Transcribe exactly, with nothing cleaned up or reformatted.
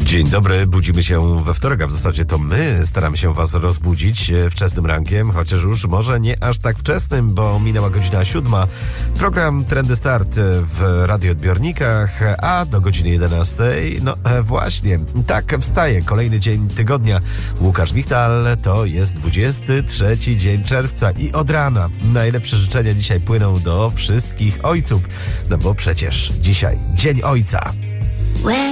Dzień dobry, budzimy się we wtorek, a w zasadzie to my staramy się was rozbudzić wczesnym rankiem, chociaż już może nie aż tak wczesnym, bo minęła godzina siódma. Program Trendy Start w radioodbiornikach, a do godziny jedenastej, no właśnie, tak wstaje kolejny dzień tygodnia. Łukasz Michtal, to jest dwudziesty trzeci dzień czerwca i od rana najlepsze życzenia dzisiaj płyną do wszystkich ojców, no bo przecież dzisiaj Dzień Ojca.